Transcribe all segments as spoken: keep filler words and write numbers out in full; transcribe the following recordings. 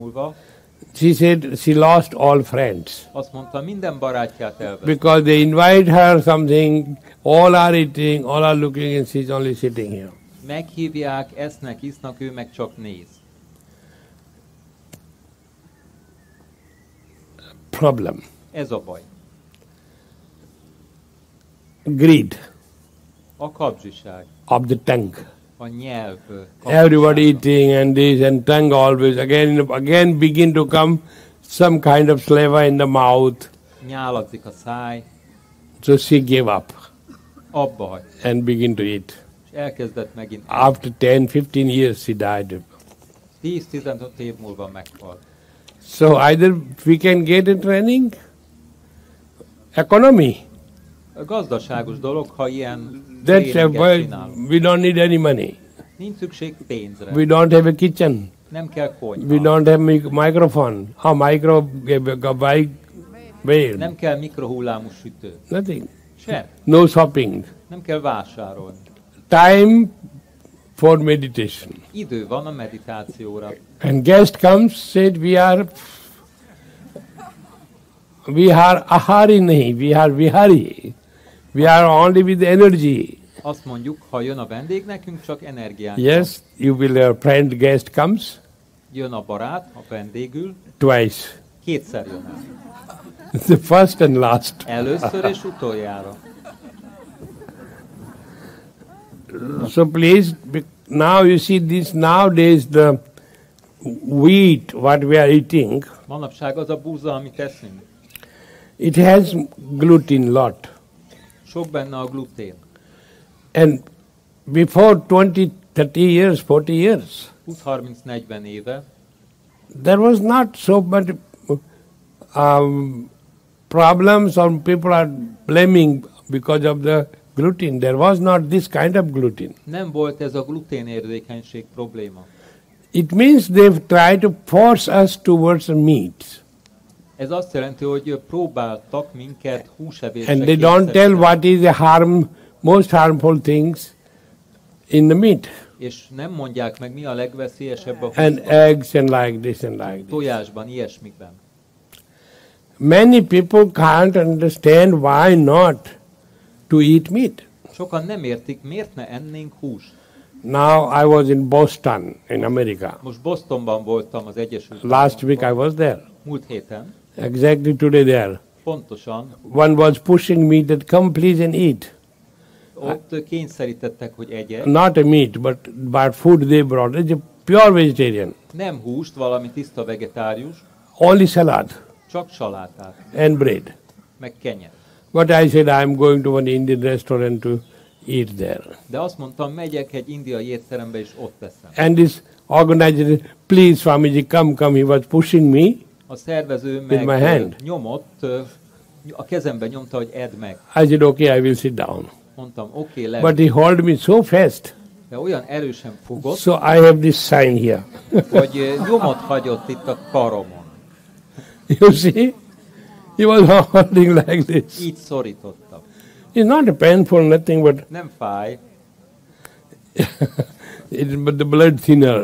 múlva, she said she lost all friends. azt mondta, minden barátját elvesztette. Because they invite her something, all are eating, all are looking, and she's only sitting here. Meghívják, esznek, isznak, ő meg csak néz. Problem. Ez a baj. Greed A kapzsiság, of the tongue. a nyelv Everybody kapzsisága. eating and this and tongue always again again begin to come some kind of saliva in the mouth. Nyálagzik a száj, So she gave up abba hagy, and begin to eat. és elkezdett megint. After ten, fifteen years she died. tíz-tizenöt év múlva meghalt. So either we can get a training, economy. A gazdaságos dolog, ha ilyen That's a, tréninget why csinálunk. we don't need any money. Nincs szükség pénzre. We don't have a kitchen. Nem kell We konyha. don't have mic- microphone. A micro, buy, where? Nem kell mikrohullámú sütő. Nothing. Sem. No shopping. Nem kell vásárolni. Time for meditation. Idő van a meditációra. And guest comes, said we are, we are ahari nahi, we are vihari. We are only with energy. Azt mondjuk, ha jön a vendég, nekünk csak energiánk van. Yes, you will, a friend guest comes Jön a barát, a vendégül, twice. kétszer jön el. The first and last. Először és utoljára. So please, be- now you see this nowadays the wheat what we are eating, Manapság az a búza, amit eszünk. it has gluten lot. Sok benne a glutén. And before twenty, thirty years, forty years, húsz-harminc-negyven éve there was not so much um, problems or people are blaming because of the gluten. There was not this kind of gluten. nem volt ez a gluténérzékenység probléma. It means they've tried to force us towards meat. Ez azt jelenti, hogy próbáltak minket húsevésre And they don't tell what is the harm, most harmful things in the meat. És nem mondják meg, mi a legveszélyesebb a And húsban, eggs and like this and like this. tojásban, ilyesmikben. Many people can't understand why not to eat meat. Sokan nem értik, miért ne ennénk húst. Now I was in Boston in America. Most Bostonban voltam az Egyesült Last week I Államokban. was there. Múlt héten. Exactly today there. Pontosan. One was pushing me that come please and eat. Ott kényszerítettek, hogy egyek. Not a meat, but, but food they brought. It's a pure vegetarian. Nem húst, valami tiszta vegetárius, Only salad csak salátát, and bread. meg kenyet. But I said I'm going to an Indian restaurant to eat there. De azt mondtam, megyek egy indiai étterembe, és ott teszem. And this organizer, please Swamiji, come, come. He was pushing me. A szervező With meg my hand. nyomott, ö, a kezembe nyomta, hogy edd meg. I said, okay, I will sit down. Mondtam, oké, okay, But le. he held me so fast. De olyan erősen fogott, So I have this sign here. hogy ö, nyomot hagyott itt a karomon. You see? He was holding like this. Így szorítottam. It's not a painful, nothing, but, Nem fáj, it's but the blood thinner.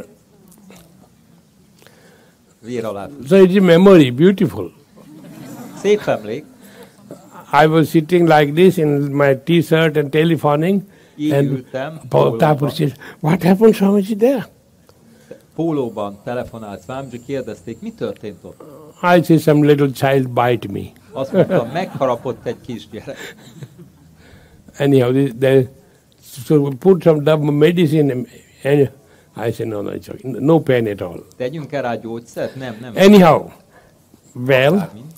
vér alá. So it's a memory, beautiful. Szép emlék, I was sitting like this in my t-shirt and telephoning. így And ültem, Thakur pólóban, says, what happened, Swamiji, there? pólóban telefonált Swamiji, kérdezték, mi történt ott? I say, some little child bite me. Azt mondtam, megharapott egy kisgyerek. Anyhow, this, they so we put some double medicine, and I said, no, no, it's okay. No pain at all. Tegyünk el rá gyógyszert? Nem, nem. Anyhow, well, Bármint.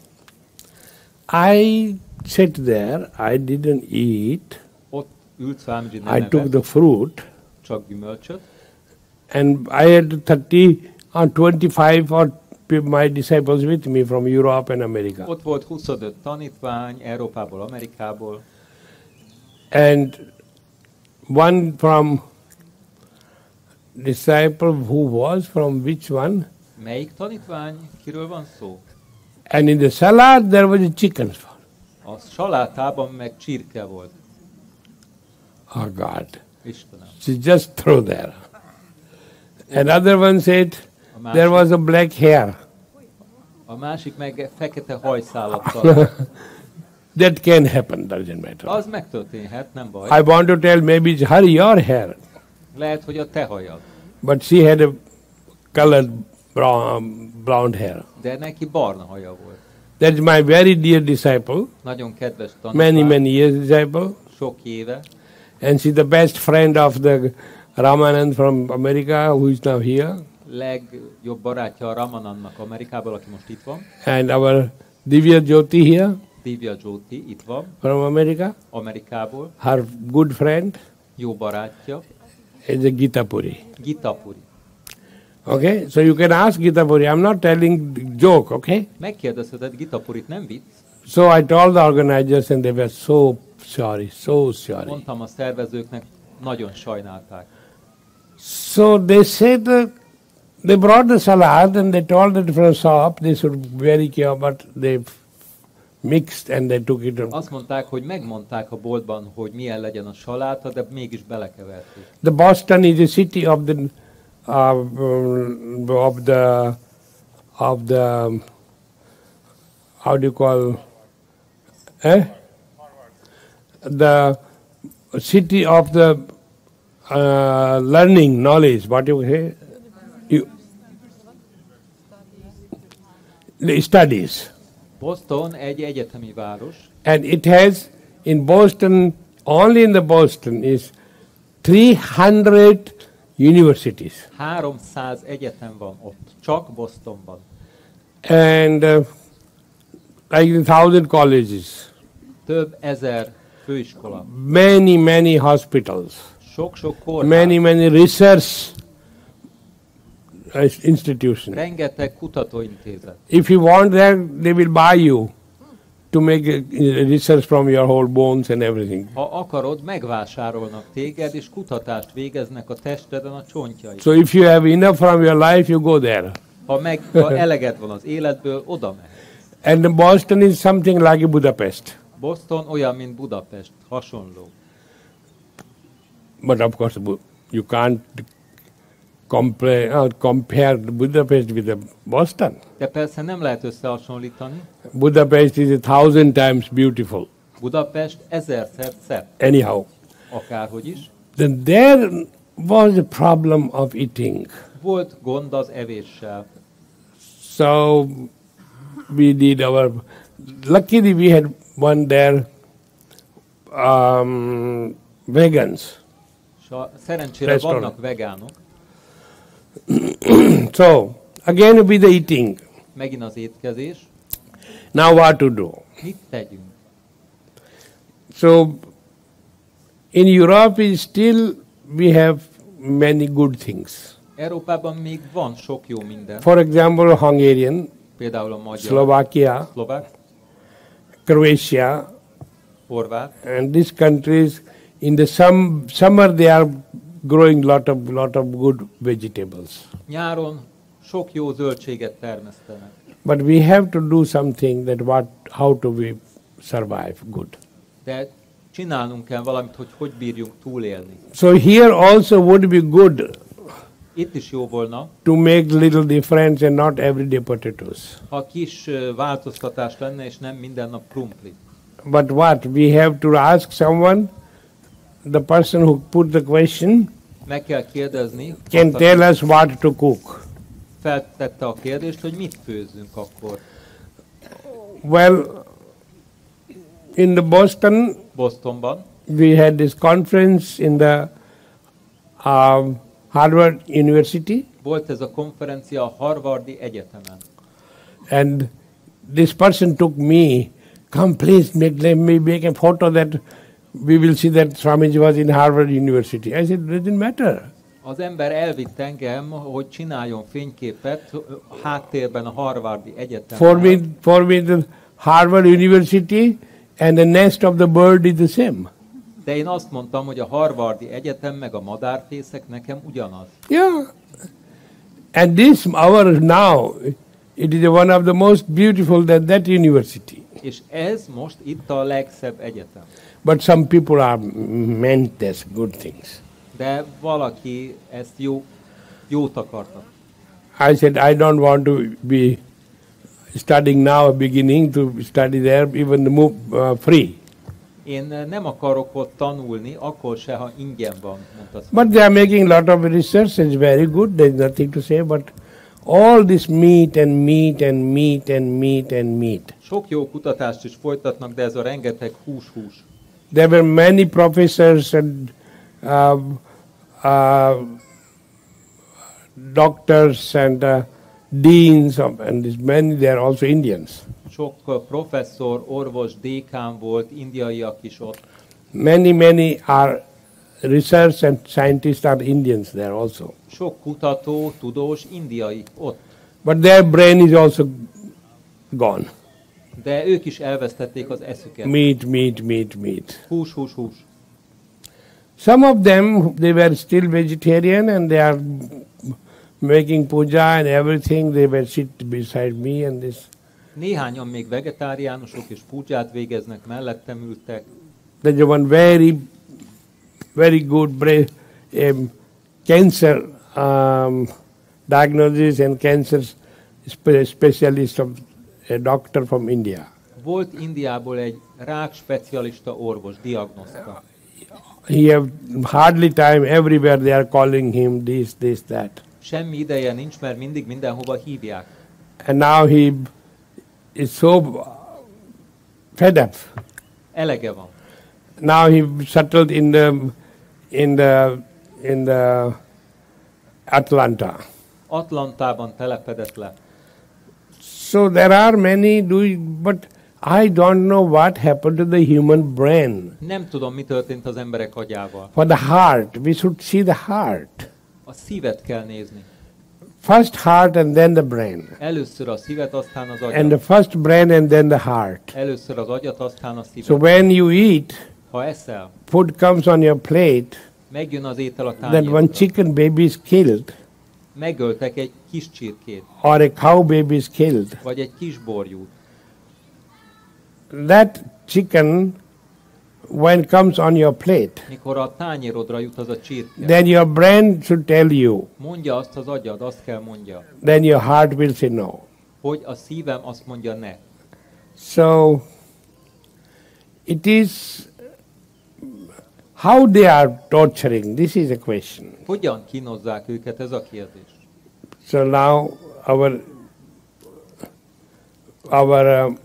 I sat there, I didn't eat. Ott ült Swamiji, nem I took evett, the fruit, csak gyümölcsöt, and I had thirty or twenty-five or pe- my disciples with me from Europe and America. ott volt huszonöt tanítvány, Európából, Amerikából, And one from disciple who was from which one? melyik tanítvány, kiről van szó? And in the salad there was a chicken. A salátában meg csirke volt. Oh God. Istenem. She just threw there. Another one said, A A there másik, was a black hair. a másik meg fekete hajszálat talált. That can happen, doesn't matter. Az megtörténhet, nem baj. I want to tell maybe it's her, your hair. Lehet, hogy a te hajad. But she had a colored brown, blonde hair. De neki barna haja volt. That's my very dear disciple, Nagyon kedves many, tanulmány, many years disciple. sok éve. And she's the best friend of the Ramanand from America, who is now here. Legjobb barátja a Ramanannak Amerikából, aki most itt van. And our Divya Jyoti here Divya Jyoti itt van, from America. Amerikából. Her good friend Jó barátja. is a Gita Puri. Gita Puri. Okay, so you can ask Gita Puri. I'm not telling joke, okay? Megkérdezheted Gita Purit, nem vicc. So I told the organizers and they were so sorry, so sorry. Mondtam a szervezőknek, nagyon sajnálták. So they said that they brought the salad and they told it from shop they should very care, but they mixed and they took it. Azt mondták, hogy megmondták a boltban, hogy milyen legyen a saláta, de mégis belekeverték. The Boston is a city of the uh, of the of the how do you call eh? The city of the uh, learning knowledge. What you say? You the studies. Boston egy egyetemi város, And it has in Boston, only in the Boston is three hundred universities. háromszáz egyetem van ott, csak Bostonban. And uh, like a thousand colleges, Több ezer főiskola, many, many hospitals, sok-sok kórház, many, many research uh, institutions. rengeteg kutatóintézet. If you want that, they will buy you to make uh, research from your whole bones and everything. Ha akarod, megvásárolnak téged, és kutatást végeznek a testeden a csontjaid. So if you have enough from your life, you go there. Ha, meg, ha eleged van az életből, oda mehetsz. And Boston is something like a Budapest. Boston olyan, mint Budapest, hasonló. But of course, Bu- you can't compare, uh, compare Budapest with the Boston. De persze nem lehet összehasonlítani. Budapest is a thousand times beautiful. Budapest ezerszer szebb, Anyhow, akárhogy is. then there was a problem of eating. Volt gond az evéssel. So we did our. Luckily, we had one there. Um, vegans. És a, szerencsére Restaurant. vannak vegánok, So again, with the eating. megint az étkezés. Now what to do? Mit tegyünk? So in Europe, is still we have many good things. Európában még van sok jó minden. For example, Hungarian, Például a magyar, Slovakia, szlovák, Croatia, horvát. and these countries. In the sum, summer, they are growing lot of lot of good vegetables. Nyáron sok jó zöldséget termesztenek. But we have to do something that what how to we survive good. De csinálnunk kell valamit, hogy hogy bírjunk túlélni. So here also would be good Itt is jó volna, to make little difference and not everyday potatoes. ha kis ö, változtatás lenne, és nem minden nap krumpli. But what we have to ask someone, the person who put the question Meg kell kérdezni, can azt, tell aki us what to cook. feltette a kérdést, hogy mit főzzünk akkor. Well, in the Boston, Bostonban we had this conference in the um, Harvard University, volt ez a konferencia a Harvardi Egyetemen. and this person took me, come please make, let me make a photo that we will see that Swamiji was in Harvard University. I said, doesn't matter. Az ember elvitt engem, hogy csináljon fényképet a háttérben a Harvardi Egyetemen. For me, for me, the Harvard University and the nest of the bird is the same. De én azt mondtam, hogy a Harvardi Egyetem meg a madárfészek nekem ugyanaz. Yeah. And this our now, it is one of the most beautiful that that university. És ez most itt a legszebb egyetem. But some people are meant as good things. De valaki ezt jó, jót akarta. I said, I don't want to be studying now, beginning to study there, even the move, uh, free. Én nem akarok ott tanulni, akkor se, ha ingyen van, mondta. But they are making a lot of research, it's very good, there's nothing to say, but all this meat and meat and meat and meat and meat. Sok jó kutatást is folytatnak, de ez a rengeteg hús-hús. There were many professors and uh, uh, doctors and uh, deans, of, and this many, they are also Indians. Sok uh, professzor, orvos, dékán volt, indiaiak is ott. Many, many are research and scientists are Indians there also. Sok kutató, tudós, indiai ott. But their brain is also gone. De ők is elvesztették az eszüket. Meat, meat, meat, meat. Hús, hús, hús. Some of them, they were still vegetarian and they are making puja and everything. They were sit beside me and this. Néhányan még vegetáriánusok és púdzsát végeznek, mellettem ültek. There's one very, very good brain, um, cancer um, diagnosis and cancer spe- specialist of a doctor from India. Volt Indiából egy rák specialista orvos, diagnoszta. He have hardly time, everywhere they are calling him this, this, that. Semmi ideje nincs, mert mindig mindenhova hívják. And now he is so fed up. Elege van. Now he settled in the in the in the Atlanta. Atlantában telepedett le. So there are many doing, but I don't know what happened to the human brain. Nem tudom, mi történt az emberek agyával. For the heart, we should see the heart. A szívet kell nézni. First heart and then the brain. Először a szívet, aztán az And agyat. the first brain and then the heart. Először az agyat, aztán a szívet. So when you eat, Ha eszel, food comes on your plate, megjön az étel a then one tányérodra. chicken baby is killed, Megöltek egy kis csirkét, or a cow baby is killed. vagy egy kis borjút. That chicken, when comes on your plate, Mikor a tányérodra jut az a csirke, then your brain should tell you, mondja azt az agyad, azt kell mondja, then your heart will say no. hogy a szívem azt mondja ne. So, it is how they are torturing, this is a question. Hogyan kínozzák őket, ez a kérdés. So now our our uh,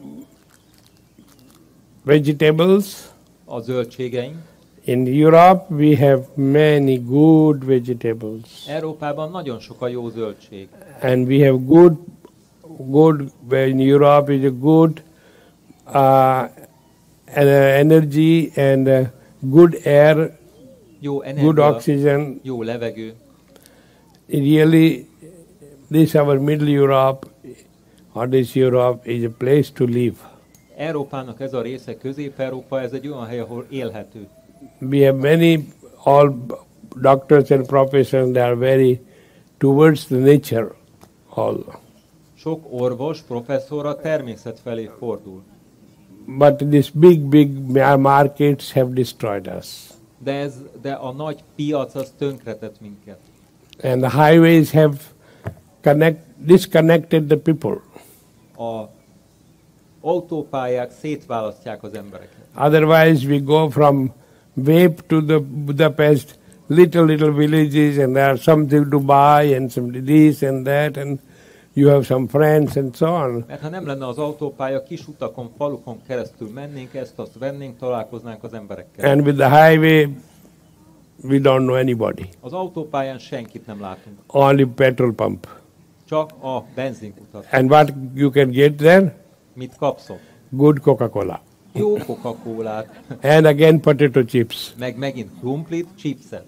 vegetables A zöldségeink. in Europe, we have many good vegetables, Európában nagyon sok a jó zöldség. and we have good good in Europe is a good uh, and, uh, energy and uh, good air, Jó good energia, oxygen. jó levegő. Really, this our Middle Europe or this Europe is a place to live. Európának ez a része, Közép-Európa, ez egy olyan hely, ahol élhető. We have many, all doctors and professors, they are very towards the nature, all. Sok orvos, professzor a természet felé fordul. But these big, big ma- markets have destroyed us. De, ez, de a nagy piac az tönkretett minket. And the highways have connect, disconnected the people. A autópályák szétválasztják az embereket. Otherwise, we go from Vape to the Budapest, little, little villages, and there are something to buy, and some this and that, and you have some friends, and so on. Mert ha nem lenne az autópálya, kis utakon, falukon keresztül mennénk, ezt azt vennénk, találkoznánk az emberekkel. And with the highway, we don't know anybody. Az autópályán senkit nem látunk, Only petrol pump. csak a benzinkutat. And what you can get there? Mit kapsz ott? Good Coca-Cola. Jó Coca-Colát, And again potato chips. meg megint krumplit, chipset.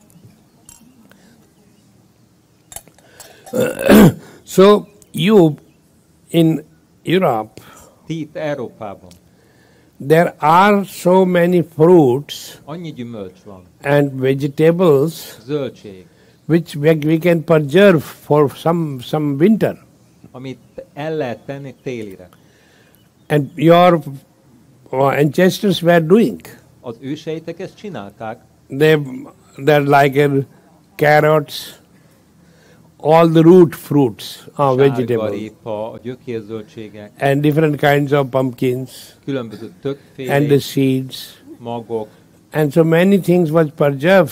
So you, in Europe, Ti itt Európában there are so many fruits annyi gyümölcs van, and vegetables zöldség, which we, we can preserve for some, some winter. amit el lehet tenni télire. And your uh, ancestors were doing. Az őseitek ezt csinálták, They, they're like uh, carrots, all the root fruits, uh, vegetables, sárgarépa, a gyökérzöldségek, and different kinds of pumpkins, különböző and the többféle seeds. magok, And so many things was preserved